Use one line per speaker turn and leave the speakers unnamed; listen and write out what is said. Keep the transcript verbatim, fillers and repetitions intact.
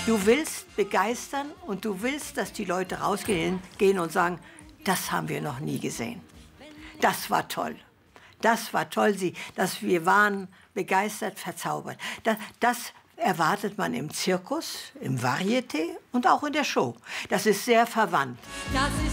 Du willst begeistern und du willst, dass die Leute rausgehen gehen und sagen, das haben wir noch nie gesehen. Das war toll. Das war toll, Sie, dass wir waren begeistert, verzaubert. Das, das erwartet man im Zirkus, im Varieté und auch in der Show. Das ist sehr verwandt.
Das ist